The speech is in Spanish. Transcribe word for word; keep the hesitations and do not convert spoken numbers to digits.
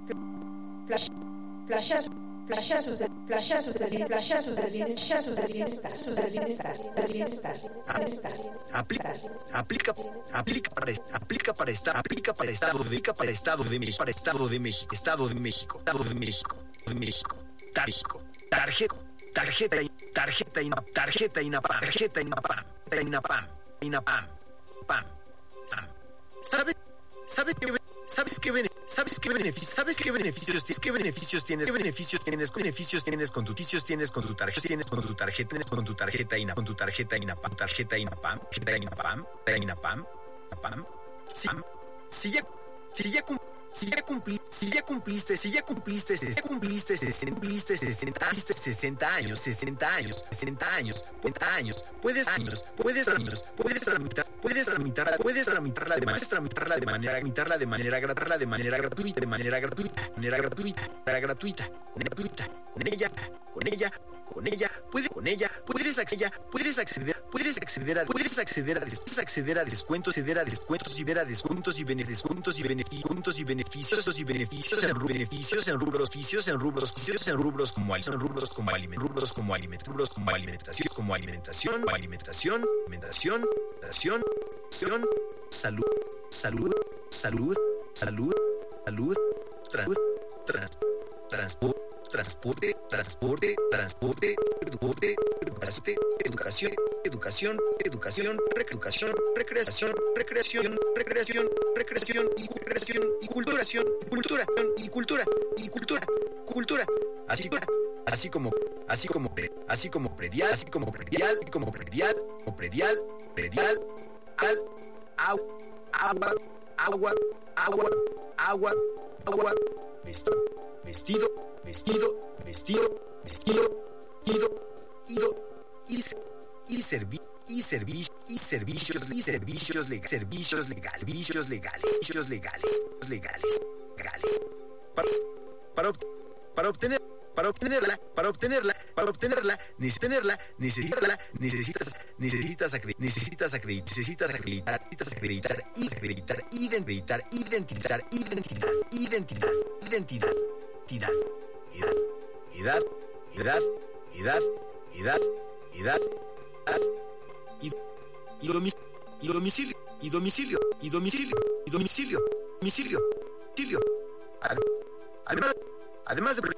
Playazos, playazos de playazos de playazos de playazos de bienestar, del bienestar, del bienestar, bienestar. Aplica, aplica, aplica para aplica para estar, aplica para estado de aplica para estado de México, para estado de México, estado de México, estado de México, de México, México, tarjeta, tarjeta, tarjeta y tarjeta y tarjeta y pam, inapam, inapam, pam, ¿sabes? ¿Sabes qué? ¿Sabes qué beneficios? ¿Sabes qué beneficios? ¿Sabes qué beneficios tienes? ¿Qué beneficios tienes? ¿Qué beneficios tienes? ¿Qué beneficios tienes con tu beneficios tienes con tu tarjeta? Tienes con tu tarjeta, tienes con tu tarjeta INAPAM, con tu tarjeta INAPAM, tarjeta INAPAM, tarjeta INAPAM, INAPAM, INAPAM. Si, si ya si ya si ya cumpliste, si ya cumpliste, si ya cumpliste, si ya cumpliste, cumpliste sesenta, sesenta años, sesenta años, sesenta años, cuarenta años, puedes años, puedes años, puedes tramitar, puedes tramitar, puedes tramitarla de manera, tramitarla de manera, tramitarla de manera gratuita, de manera gratuita, de manera gratuita, de manera gratuita, para gratuita, gratuita, con ella, con ella, con ella, puedes, con ella, puedes acceder, puedes acceder, puedes acceder a, puedes acceder a, puedes acceder a descuentos, acceder a descuentos y ver a descuentos y descuentos y beneficios y beneficios y beneficios en beneficios en rubros, oficios en rubros, oficios en rubros como en rubros como alimentación, rubros como alimentación, rubros como alimentación, como alimentación, alimentación, alimentación, alimentación, salud, salud, salud, salud, salud, salud, trans, transporte, transporte, transporte, transporte, transporte, educación, educación, educación, educación, recreación, recreación, recreación, recreación, recreación y recreación y culturación, cultura y cultura y cultura, cultura, así así como así como así como predial, así como predial, como predial, como predial, predial, al, agua, agua, agua, agua, agua, vestido, vestido, vestido, vestido, vestido, ido, ido, y y servi y servicios y servicios y servicios legales, servicios legales, servicios legales, servicios legales, legales, legales. Para, para, para obtener para obtenerla, para obtenerla, para obtenerla, necesitarla, necesitarla, necesitas, necesitas acreditar, necesitas acreditar, necesitas acreditar, necesitas acreditar, y acreditar, identitar, identitar, identidad, identidad, identidad, identidad, edad, edad, edad, edad, edad, edad, y y domicilio, y domicilio, y domicilio, y domicilio, y domicilio, domicilio, domicilio. Además, además de